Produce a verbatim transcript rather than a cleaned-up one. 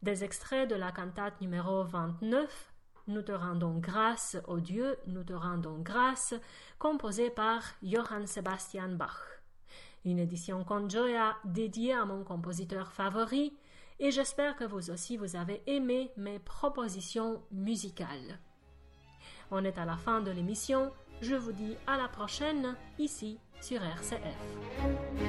Des extraits de la cantate numéro vingt-neuf, Nous te rendons grâce, ô Dieu, nous te rendons grâce, composée par Johann Sebastian Bach. Une édition con gioia dédiée à mon compositeur favori, et j'espère que vous aussi vous avez aimé mes propositions musicales. On est à la fin de l'émission, je vous dis à la prochaine, ici sur R C F.